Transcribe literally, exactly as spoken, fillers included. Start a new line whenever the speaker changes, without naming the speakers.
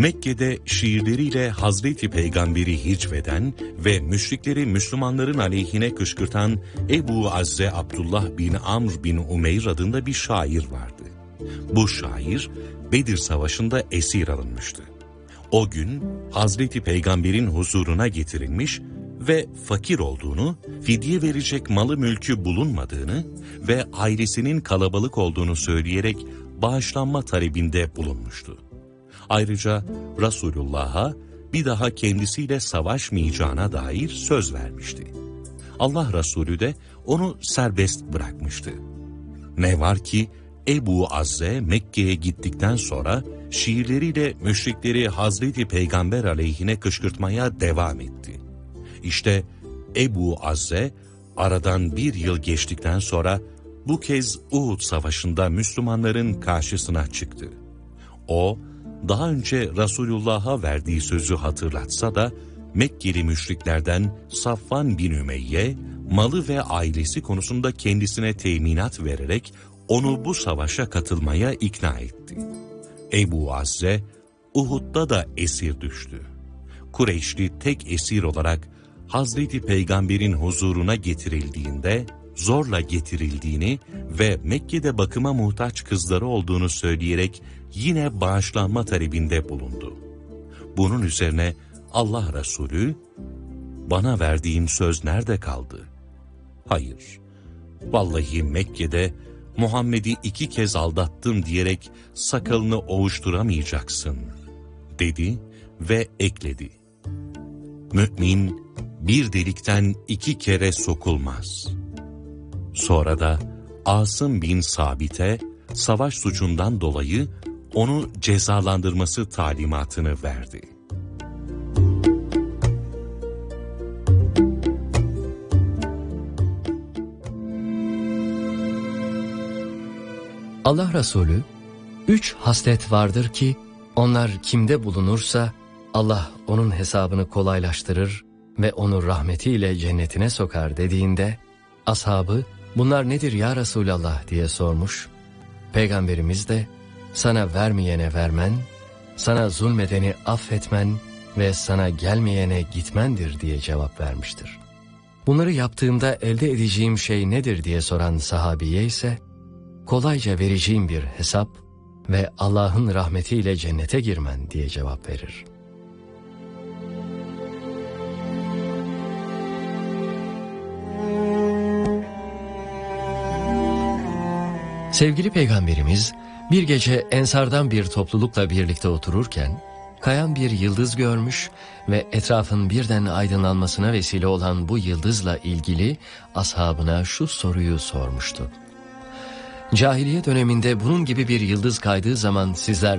Mekke'de şiirleriyle Hazreti Peygamber'i hicveden ve müşrikleri Müslümanların aleyhine kışkırtan Ebu Azze Abdullah bin Amr bin Umeyr adında bir şair vardı. Bu şair Bedir Savaşı'nda esir alınmıştı. O gün Hazreti Peygamber'in huzuruna getirilmiş ve fakir olduğunu, fidye verecek malı mülkü bulunmadığını ve ailesinin kalabalık olduğunu söyleyerek bağışlanma talebinde bulunmuştu. Ayrıca Resulullah'a bir daha kendisiyle savaşmayacağına dair söz vermişti. Allah Resulü de onu serbest bırakmıştı. Ne var ki Ebu Azze Mekke'ye gittikten sonra şiirleriyle müşrikleri Hazreti Peygamber aleyhine kışkırtmaya devam etti. İşte Ebu Azze aradan bir yıl geçtikten sonra bu kez Uhud Savaşı'nda Müslümanların karşısına çıktı. O, daha önce Resulullah'a verdiği sözü hatırlatsa da Mekkeli müşriklerden Safvan bin Ümeyye, malı ve ailesi konusunda kendisine teminat vererek onu bu savaşa katılmaya ikna etti. Ebu Azze, Uhud'da da esir düştü. Kureyşli tek esir olarak Hazreti Peygamber'in huzuruna getirildiğinde zorla getirildiğini ve Mekke'de bakıma muhtaç kızları olduğunu söyleyerek yine bağışlanma talebinde bulundu. Bunun üzerine Allah Resulü, "Bana verdiğim söz nerede kaldı?" "Hayır, vallahi Mekke'de Muhammed'i iki kez aldattım diyerek sakalını ovuşturamayacaksın," dedi ve ekledi. "Mümin bir delikten iki kere sokulmaz." Sonra da Asım bin Sabit'e savaş suçundan dolayı onu cezalandırması talimatını verdi.
Allah Resulü, üç haslet vardır ki onlar kimde bulunursa Allah onun hesabını kolaylaştırır ve onu rahmetiyle cennetine sokar dediğinde ashabı bunlar nedir ya Resulallah diye sormuş. Peygamberimiz de sana vermeyene vermen, sana zulmedeni affetmen ve sana gelmeyene gitmendir diye cevap vermiştir. Bunları yaptığımda elde edeceğim şey nedir diye soran sahabiye ise kolayca vereceğim bir hesap ve Allah'ın rahmetiyle cennete girmen diye cevap verir. Sevgili Peygamberimiz bir gece Ensardan bir toplulukla birlikte otururken kayan bir yıldız görmüş ve etrafın birden aydınlanmasına vesile olan bu yıldızla ilgili ashabına şu soruyu sormuştu. Cahiliye döneminde bunun gibi bir yıldız kaydığı zaman sizler